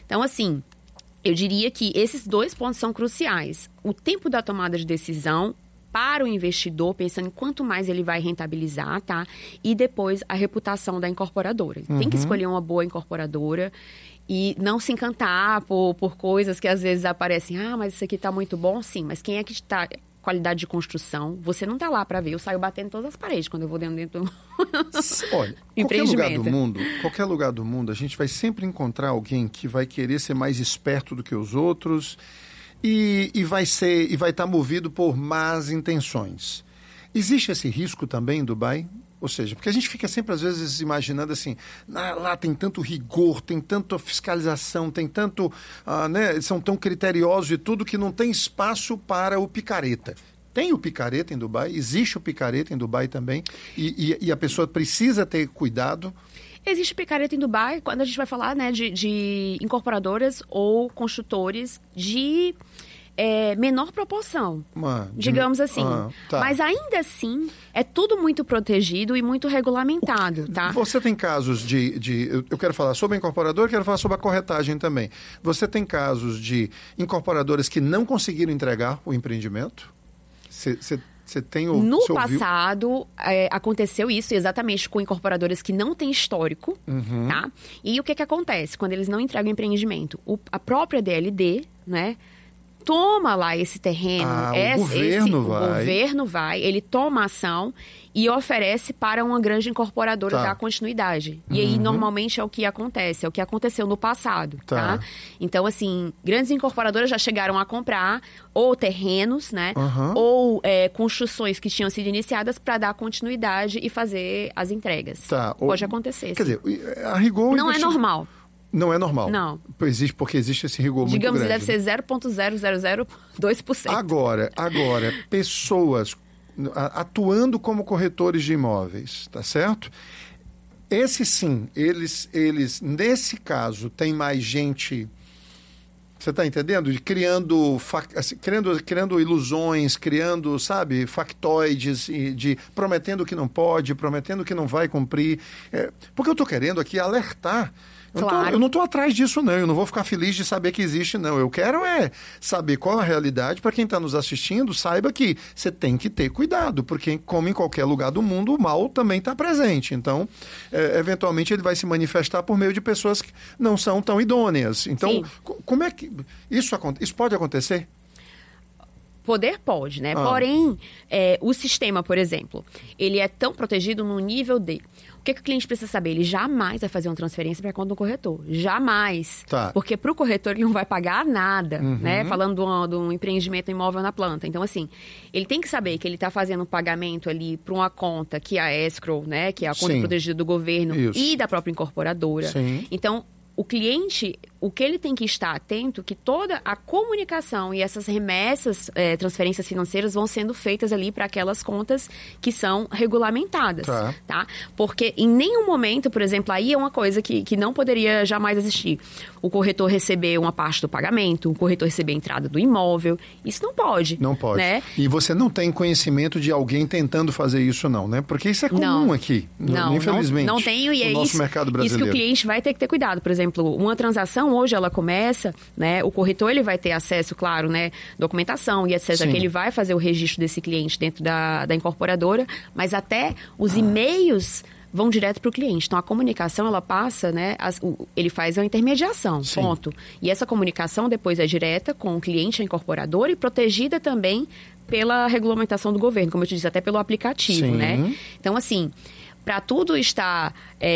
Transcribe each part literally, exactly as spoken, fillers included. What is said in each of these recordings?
Então, assim, eu diria que esses dois pontos são cruciais. O tempo da tomada de decisão para o investidor, pensando em quanto mais ele vai rentabilizar, tá? E depois a reputação da incorporadora. Uhum. Tem que escolher uma boa incorporadora e não se encantar por, por coisas que às vezes aparecem. Ah, mas isso aqui tá muito bom. Sim, mas quem é que está... Qualidade de construção, você não tá lá para ver. Eu saio batendo todas as paredes quando eu vou dentro, dentro do Olha, qualquer lugar do mundo, qualquer lugar do mundo, a gente vai sempre encontrar alguém que vai querer ser mais esperto do que os outros e, e vai ser e vai estar movido por más intenções. Existe esse risco também em Dubai? Ou seja, porque a gente fica sempre, às vezes, imaginando assim, ah, lá tem tanto rigor, tem tanta fiscalização, tem tanto, ah, né, são tão criteriosos e tudo que não tem espaço para o picareta. Tem o picareta em Dubai, existe o picareta em Dubai também, e, e, e a pessoa precisa ter cuidado. Existe picareta em Dubai quando a gente vai falar, né, de, de incorporadoras ou construtores de... É, menor proporção, ah, digamos assim. Ah, tá. Mas ainda assim, é tudo muito protegido e muito regulamentado, tá? Você tem casos de... de eu quero falar sobre a incorporadora, quero falar sobre a corretagem também. Você tem casos de incorporadoras que não conseguiram entregar o empreendimento? Você... Você tem o, no passado, é, aconteceu isso exatamente com incorporadoras que não têm histórico, uhum. tá? E o que que acontece quando eles não entregam o empreendimento? O, a própria D L D, né? Toma lá esse terreno, ah, esse, o, governo esse, vai. o governo vai, ele toma ação e oferece para uma grande incorporadora tá. dar continuidade. E aí, uhum. normalmente, é o que acontece, é o que aconteceu no passado, tá? tá? Então, assim, grandes incorporadoras já chegaram a comprar ou terrenos, né? Uhum. Ou é, construções que tinham sido iniciadas para dar continuidade e fazer as entregas. Tá. Pode ou, acontecer, Quer sim. dizer, a rigor... Não é normal. Não é normal. Não. Existe, porque existe esse rigor Digamos muito grande. Digamos que deve ser zero vírgula zero zero zero dois por cento. Agora, agora, pessoas atuando como corretores de imóveis, tá certo? Esse sim, eles, eles nesse caso, tem mais gente... Você está entendendo? De criando, assim, criando, criando ilusões, criando, sabe, factoides, e de prometendo que não pode, prometendo que não vai cumprir. É, porque eu estou querendo aqui alertar. Eu, claro. tô, eu não estou atrás disso, não. Eu não vou ficar feliz de saber que existe, não. Eu quero é saber qual a realidade para quem está nos assistindo, saiba que você tem que ter cuidado, porque como em qualquer lugar do mundo, o mal também está presente. Então, é, eventualmente, ele vai se manifestar por meio de pessoas que não são tão idôneas. Então, c- como é que... Isso, isso pode acontecer? Poder pode, né? Ah. Porém, é, o sistema, por exemplo, ele é tão protegido no nível de... O que, que o cliente precisa saber? Ele jamais vai fazer uma transferência para a conta do corretor. Jamais. Tá. Porque para o corretor ele não vai pagar nada, uhum. né? Falando de um, de um empreendimento imóvel na planta. Então, assim, ele tem que saber que ele está fazendo um pagamento ali para uma conta que é a escrow, né? Que é a conta Sim. protegida do governo Isso. e da própria incorporadora. Sim. Então, o cliente, o que ele tem que estar atento, que toda a comunicação e essas remessas, é, transferências financeiras vão sendo feitas ali para aquelas contas que são regulamentadas, tá. tá? Porque em nenhum momento, por exemplo, aí é uma coisa que, que não poderia jamais existir. O corretor receber uma parte do pagamento, o corretor receber a entrada do imóvel, isso não pode. Não pode. Né? E você não tem conhecimento de alguém tentando fazer isso, não, né? Porque isso é comum não. aqui, não, infelizmente. Não, não tenho, e no é nosso isso, mercado brasileiro. Isso que o cliente vai ter que ter cuidado. Por exemplo, uma transação hoje ela começa, né? O corretor ele vai ter acesso, claro, né? Documentação e etcétera. Sim. Que ele vai fazer o registro desse cliente dentro da, da incorporadora, mas até os e-mails vão direto para o cliente. Então, a comunicação, ela passa, né? As, o, ele faz uma intermediação, Sim. ponto. E essa comunicação depois é direta com o cliente, a incorporadora, e protegida também pela regulamentação do governo, como eu te disse, até pelo aplicativo, Sim. né? Então, assim... Para tudo estar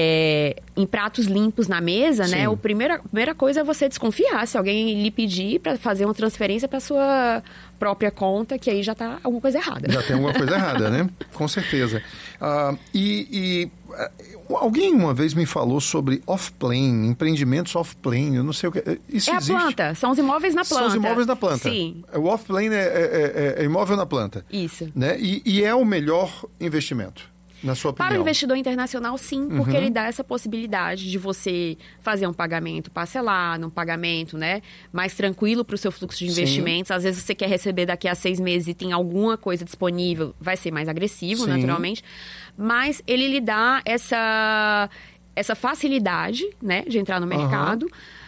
é, em pratos limpos na mesa, Sim. né? A primeira, primeira coisa é você desconfiar se alguém lhe pedir para fazer uma transferência para sua própria conta, que aí já está alguma coisa errada. Já tem alguma coisa errada, né? Com certeza. Uh, e, e uh, alguém uma vez me falou sobre off-plane, empreendimentos off-plane, eu não sei o que... Isso é existe? a planta, são os imóveis na planta. São os imóveis na planta. Sim. O off-plane é, é, é, é imóvel na planta. Isso. Né? E, e é o melhor investimento. Na sua opinião? Para o investidor internacional, sim, porque uhum. ele dá essa possibilidade de você fazer um pagamento parcelado, um pagamento, né, mais tranquilo para o seu fluxo de investimentos. Sim. Às vezes você quer receber daqui a seis meses e tem alguma coisa disponível, vai ser mais agressivo, sim. naturalmente. Mas ele lhe dá essa, essa facilidade, né, de entrar no mercado. Uhum.